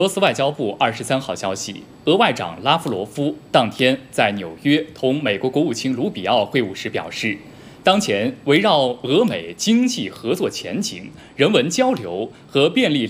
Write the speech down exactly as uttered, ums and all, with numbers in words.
俄罗斯外交部二十三号消息，俄外长拉夫罗夫当天在纽约同美国国务卿卢比奥会晤时表示，当前围绕俄美经济合作前景、人文交流和便利